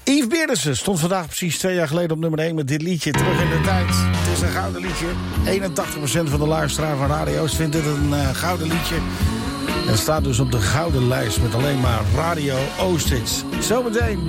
Yves Beerdensen stond vandaag precies 2 jaar geleden op nummer 1 met dit liedje. Terug in de tijd. Het is een gouden liedje. 81% van de luisteraar van radio's vindt dit een gouden liedje. En staat dus op de gouden lijst met alleen maar Radio Oosthits. Zometeen